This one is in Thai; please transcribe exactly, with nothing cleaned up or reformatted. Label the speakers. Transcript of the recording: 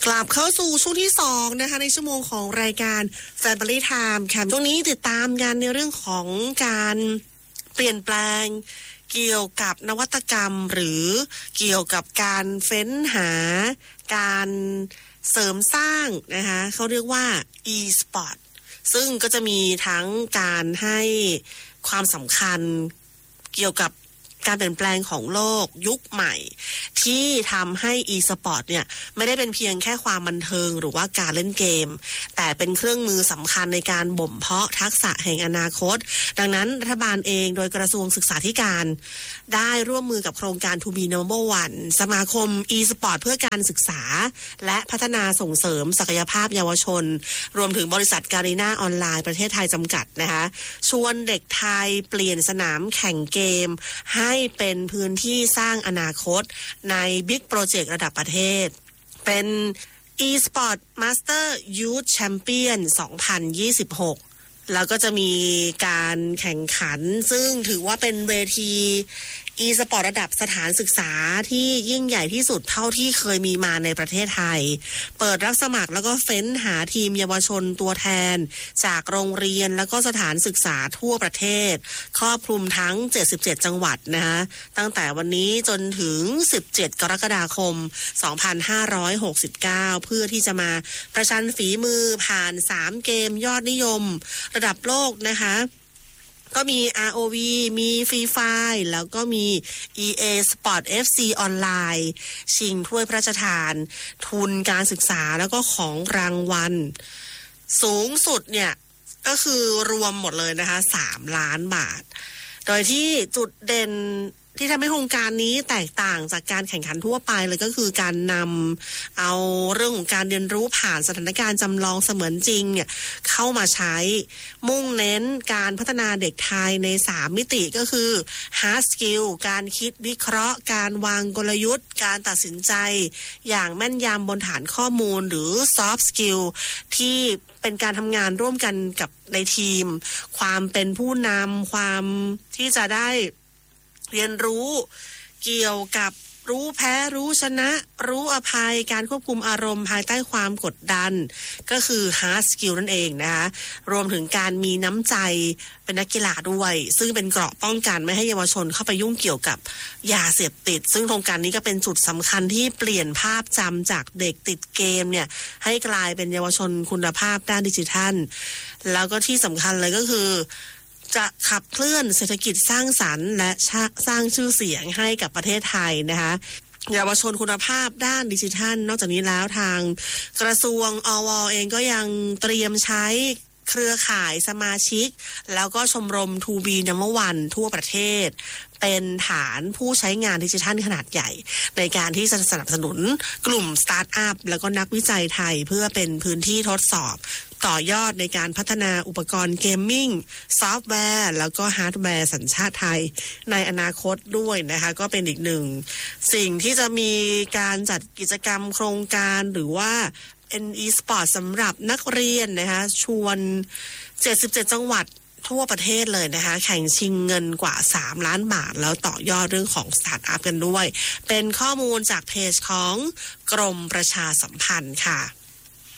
Speaker 1: กลับเข้าสู่ช่วงที่สองนะคะในชั่วโมงของรายการ Family Time ค่ะช่วงนี้ติดตามกันในเรื่องของการเปลี่ยนแปลงเกี่ยวกับนวัตกรรมหรือเกี่ยวกับการเฟ้นหาการเสริมสร้างนะคะเขาเรียกว่า e-sport ซึ่งก็จะมีทั้งการให้ความสำคัญเกี่ยวกับการเปลี่ยนแปลงของโลกยุคใหม่ที่ทำให้ e-sport เนี่ยไม่ได้เป็นเพียงแค่ความบันเทิงหรือว่าการเล่นเกมแต่เป็นเครื่องมือสำคัญในการบ่มเพาะทักษะแห่งอนาคตดังนั้นรัฐบาลเองโดยกระทรวงศึกษาธิการได้ร่วมมือกับโครงการ To Be Number One สมาคม e-sport เพื่อการศึกษาและพัฒนาส่งเสริมศักยภาพเยาวชนรวมถึงบริษัทการีนาออนไลน์ประเทศไทยจำกัดนะคะชวนเด็กไทยเปลี่ยนสนามแข่งเกมให้เป็นพื้นที่สร้างอนาคตในบิ๊กโปรเจกต์ระดับประเทศเป็น e-sport Master Youth Champion สองพันยี่สิบหกแล้วก็จะมีการแข่งขันซึ่งถือว่าเป็นเวที e-sport ระดับสถานศึกษาที่ยิ่งใหญ่ที่สุดเท่าที่เคยมีมาในประเทศไทยเปิดรับสมัครแล้วก็เฟ้นหาทีมเยาวชนตัวแทนจากโรงเรียนแล้วก็สถานศึกษาทั่วประเทศครอบคลุมทั้งเจ็ดสิบเจ็ดจังหวัดนะคะตั้งแต่วันนี้จนถึงสิบเจ็ดกรกฎาคมสองพันห้าร้อยหกสิบเก้าเพื่อที่จะมาประชันฝีมือผ่านสามเกมยอดนิยมระดับโลกนะคะก็มี อาร์ โอ วี มี Free Fire แล้วก็มี อี เอ Sport เอฟ ซี ออนไลน์ชิงถ้วยพระราชทานทุนการศึกษาแล้วก็ของรางวัลสูงสุดเนี่ยก็คือรวมหมดเลยนะคะสามล้านบาทโดยที่จุดเด่นที่ทำให้โครงการนี้แตกต่างจากการแข่งขันทั่วไปเลยก็คือการนำเอาเรื่องของการเรียนรู้ผ่านสถานการณ์จำลองเสมือนจริงเนี่ยเข้ามาใช้มุ่งเน้นการพัฒนาเด็กไทยในสามมิติก็คือ hard skill การคิดวิเคราะห์การวางกลยุทธ์การตัดสินใจอย่างแม่นยำบนฐานข้อมูลหรือ soft skill ที่เป็นการทำงานร่วมกันกับในทีมความเป็นผู้นำความที่จะได้เรียนรู้เกี่ยวกับรู้แพ้รู้ชนะรู้อภัยการควบคุมอารมณ์ภายใต้ความกดดันก็คือ hard skill นั่นเองนะคะรวมถึงการมีน้ำใจเป็นนักกีฬาด้วยซึ่งเป็นเกราะป้องกันไม่ให้เยาวชนเข้าไปยุ่งเกี่ยวกับยาเสพติดซึ่งโครงการนี้ก็เป็นจุดสำคัญที่เปลี่ยนภาพจำจากเด็กติดเกมเนี่ยให้กลายเป็นเยาวชนคุณภาพด้านดิจิทัลแล้วก็ที่สำคัญเลยก็คือจะขับเคลื่อนเศรษฐกิจสร้างสรรค์และสร้างชื่อเสียงให้กับประเทศไทยนะคะเยาวชนคุณภาพด้านดิจิทัลนอกจากนี้แล้วทางกระทรวงอวเองก็ยังเตรียมใช้เครือข่ายสมาชิกแล้วก็ชมรม ทู บี Number One ทั่วประเทศเป็นฐานผู้ใช้งานดิจิทัลขนาดใหญ่ในการที่จะสนับสนุนกลุ่มสตาร์ทอัพแล้วก็นักวิจัยไทยเพื่อเป็นพื้นที่ทดสอบต่อยอดในการพัฒนาอุปกรณ์เกมมิ่งซอฟต์แวร์แล้วก็ฮาร์ดแวร์สัญชาติไทยในอนาคตด้วยนะคะก็เป็นอีกหนึ่งสิ่งที่จะมีการจัดกิจกรรมโครงการหรือว่าเป็น e-sport สำหรับนักเรียนนะคะชวนเจ็ดสิบเจ็ดจังหวัดทั่วประเทศเลยนะคะแข่งชิงเงินกว่าสามล้านบาทแล้วต่อยอดเรื่องของสตาร์ทอัพกันด้วยเป็นข้อมูลจากเพจของกรมประชาสัมพันธ์ค่ะ